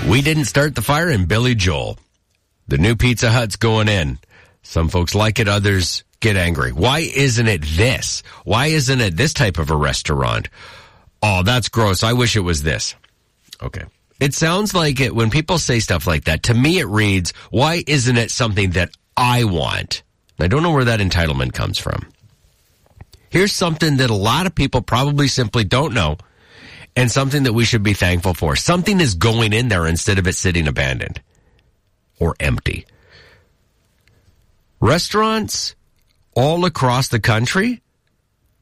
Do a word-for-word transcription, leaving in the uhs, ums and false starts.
We didn't start the fire and Billy Joel. The new Pizza Hut's going in. Some folks like it, others get angry. Why isn't it this? Why isn't it this type of a restaurant? Oh, that's gross. I wish it was this. Okay. It sounds like it when people say stuff like that. To me, it reads, why isn't it something that I want? I don't know where that entitlement comes from. Here's something that a lot of people probably simply don't know, and something that we should be thankful for. Something is going in there instead of it sitting abandoned or empty. Restaurants all across the country